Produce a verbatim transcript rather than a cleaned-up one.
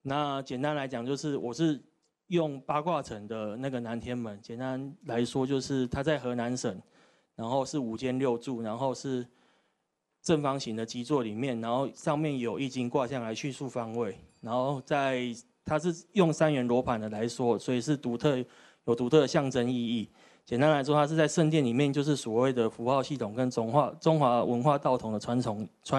那简单来讲，就是我是用八卦城的那个南天门，简单来说就是它在河南省，然后是五间六柱，然后是正方形的基座里面，然后上面有易经卦象来叙述方位，然后在它是用三元罗盘的来说，所以是独特有独特的象征意义。简单来说，它是在圣殿里面，就是所谓的符号系统跟中华中华文化道统的传承传。